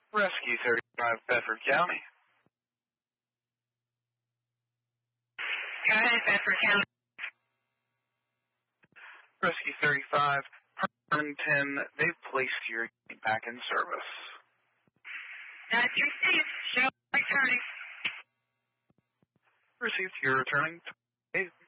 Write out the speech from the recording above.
Rescue 35, Bedford County. Go ahead, Bedford County. Rescue 35, Hermanton, they've placed your unit back in service. That's received. Show returning. Received, you're returning to